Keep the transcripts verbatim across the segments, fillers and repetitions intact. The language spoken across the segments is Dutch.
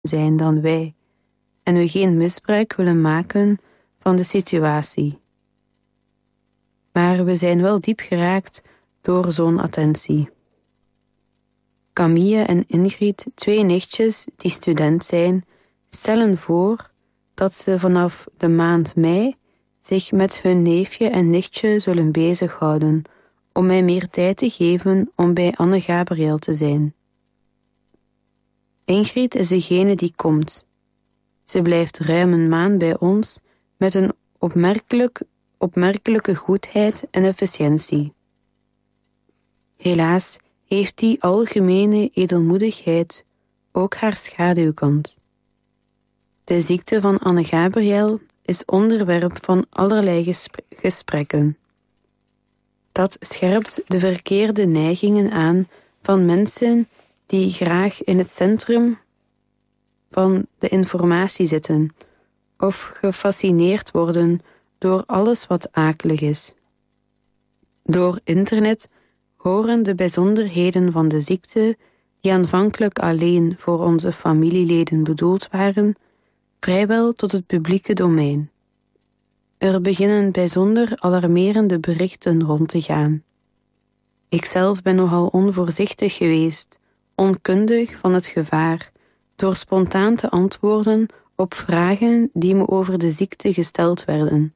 zijn dan wij en we geen misbruik willen maken van de situatie. Maar we zijn wel diep geraakt door zo'n attentie. Camille en Ingrid, twee nichtjes die student zijn, stellen voor dat ze vanaf de maand mei zich met hun neefje en nichtje zullen bezighouden om mij meer tijd te geven om bij Anne Gabriel te zijn. Ingrid is degene die komt. Ze blijft ruim een maand bij ons met een opmerkelijk, opmerkelijke goedheid en efficiëntie. Helaas heeft die algemene edelmoedigheid ook haar schaduwkant. De ziekte van Anne Gabriel is onderwerp van allerlei gespre- gesprekken. Dat scherpt de verkeerde neigingen aan van mensen die graag in het centrum van de informatie zitten of gefascineerd worden door alles wat akelig is. Door internet horen de bijzonderheden van de ziekte, die aanvankelijk alleen voor onze familieleden bedoeld waren, vrijwel tot het publieke domein. Er beginnen bijzonder alarmerende berichten rond te gaan. Ikzelf ben nogal onvoorzichtig geweest, onkundig van het gevaar, door spontaan te antwoorden op vragen die me over de ziekte gesteld werden.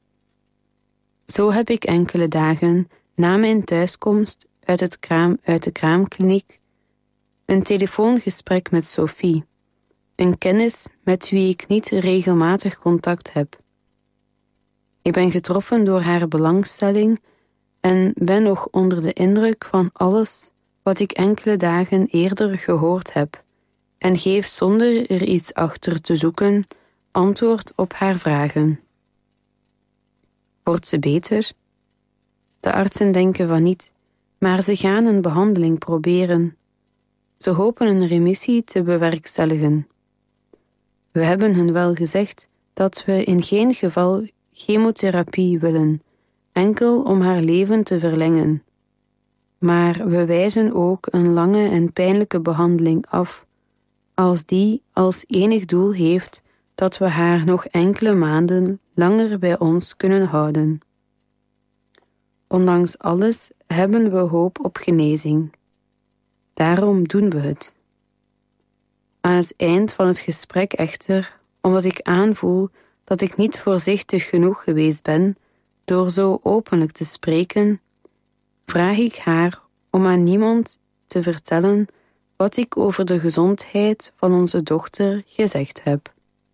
Zo heb ik enkele dagen na mijn thuiskomst uit, het kraam, uit de kraamkliniek een telefoongesprek met Sophie, een kennis met wie ik niet regelmatig contact heb. Ik ben getroffen door haar belangstelling en ben nog onder de indruk van alles wat ik enkele dagen eerder gehoord heb en geef zonder er iets achter te zoeken antwoord op haar vragen. Wordt ze beter? De artsen denken van niet, maar ze gaan een behandeling proberen. Ze hopen een remissie te bewerkstelligen. We hebben hun wel gezegd dat we in geen geval chemotherapie willen, enkel om haar leven te verlengen. Maar we wijzen ook een lange en pijnlijke behandeling af, als die als enig doel heeft dat we haar nog enkele maanden langer bij ons kunnen houden. Ondanks alles hebben we hoop op genezing. Daarom doen we het. Aan het eind van het gesprek echter, omdat ik aanvoel dat ik niet voorzichtig genoeg geweest ben door zo openlijk te spreken, vraag ik haar om aan niemand te vertellen wat ik over de gezondheid van onze dochter gezegd heb.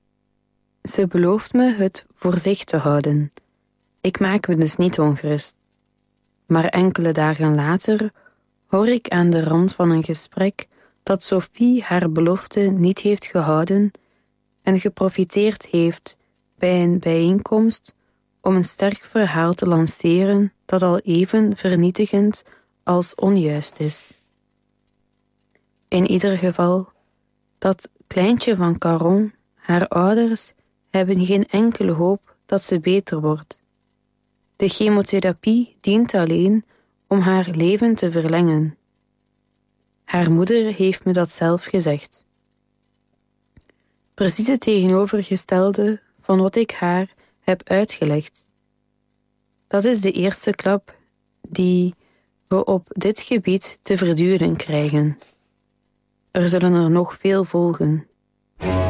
Ze belooft me het voor zich te houden. Ik maak me dus niet ongerust. Maar enkele dagen later hoor ik aan de rand van een gesprek dat Sophie haar belofte niet heeft gehouden en geprofiteerd heeft bij een bijeenkomst om een sterk verhaal te lanceren dat al even vernietigend als onjuist is. In ieder geval, dat kleintje van Caron, haar ouders, hebben geen enkele hoop dat ze beter wordt. De chemotherapie dient alleen om haar leven te verlengen. Haar moeder heeft me dat zelf gezegd. Precies het tegenovergestelde van wat ik haar heb uitgelegd. Dat is de eerste klap die we op dit gebied te verduren krijgen. Er zullen er nog veel volgen.